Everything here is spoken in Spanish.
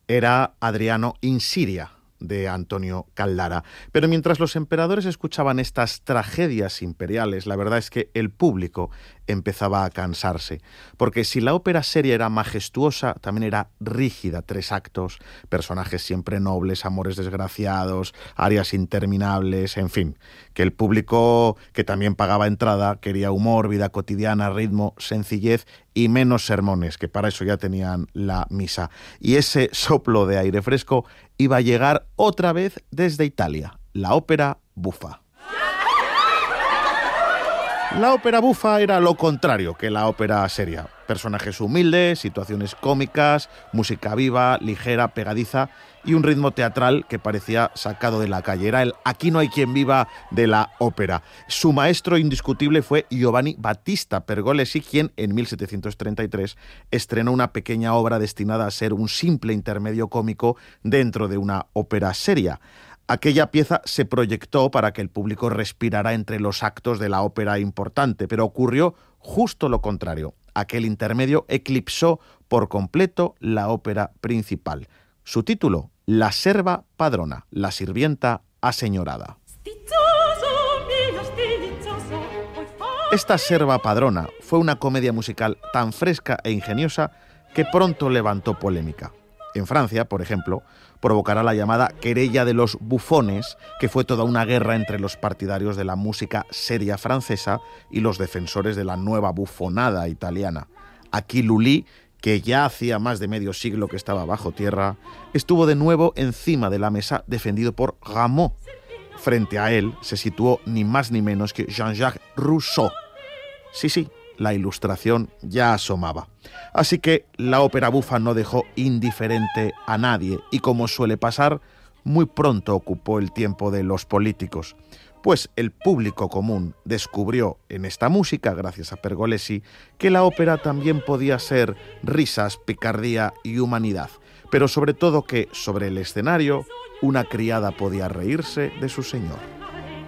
era Adriano in Siria, de Antonio Caldara. Pero mientras los emperadores escuchaban estas tragedias imperiales, la verdad es que el público empezaba a cansarse, porque si la ópera seria era majestuosa, también era rígida, 3 actos, personajes siempre nobles, amores desgraciados, arias interminables, en fin, que el público, que también pagaba entrada, quería humor, vida cotidiana, ritmo, sencillez y menos sermones, que para eso ya tenían la misa. Y ese soplo de aire fresco iba a llegar otra vez desde Italia, la ópera bufa. La ópera bufa era lo contrario que la ópera seria. Personajes humildes, situaciones cómicas, música viva, ligera, pegadiza y un ritmo teatral que parecía sacado de la calle. Era el "aquí no hay quien viva" de la ópera. Su maestro indiscutible fue Giovanni Battista Pergolesi, quien en 1733 estrenó una pequeña obra destinada a ser un simple intermedio cómico dentro de una ópera seria. Aquella pieza se proyectó para que el público respirara entre los actos de la ópera importante, pero ocurrió justo lo contrario. Aquel intermedio eclipsó por completo la ópera principal. Su título, La serva padrona, la sirvienta aseñorada. Esta serva padrona fue una comedia musical tan fresca e ingeniosa que pronto levantó polémica. En Francia, por ejemplo, provocará la llamada querella de los bufones, que fue toda una guerra entre los partidarios de la música seria francesa y los defensores de la nueva bufonada italiana. Aquí Lully, que ya hacía más de medio siglo que estaba bajo tierra, estuvo de nuevo encima de la mesa defendido por Rameau. Frente a él se situó ni más ni menos que Jean-Jacques Rousseau. Sí, la Ilustración ya asomaba. Así que la ópera bufa no dejó indiferente a nadie y, como suele pasar, muy pronto ocupó el tiempo de los políticos, pues el público común descubrió en esta música, gracias a Pergolesi, que la ópera también podía ser risas, picardía y humanidad, pero sobre todo que, sobre el escenario, una criada podía reírse de su señor.